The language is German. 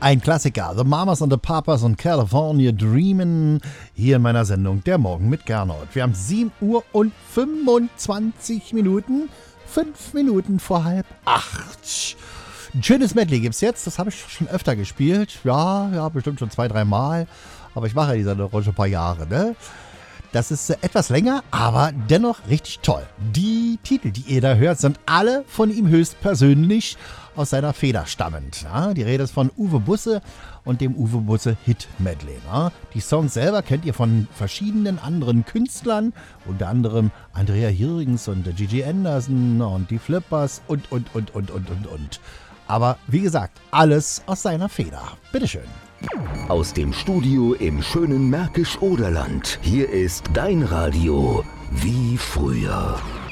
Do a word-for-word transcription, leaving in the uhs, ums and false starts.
Ein Klassiker, The Mamas and the Papas und California Dreamin', hier in meiner Sendung Der Morgen mit Gernot. Wir haben sieben Uhr und fünfundzwanzig Minuten, fünf Minuten vor halb acht. Ein schönes Medley gibt's jetzt, das habe ich schon öfter gespielt. Ja, ja, bestimmt schon zwei, drei Mal. Aber ich mache ja diese Rolle schon ein paar Jahre, ne? Das ist äh, etwas länger, aber dennoch richtig toll. Die Titel, die ihr da hört, sind alle von ihm höchstpersönlich aus seiner Feder stammend. Ja? Die Rede ist von Uwe Busse und dem Uwe Busse Hit Medley. Ja? Die Songs selber kennt ihr von verschiedenen anderen Künstlern, unter anderem Andrea Jürgens und Gigi Anderson und die Flippers und, und, und, und, und, und, und. Aber wie gesagt, alles aus seiner Feder. Bitteschön. Aus dem Studio im schönen Märkisch-Oderland. Hier ist dein Radio wie früher.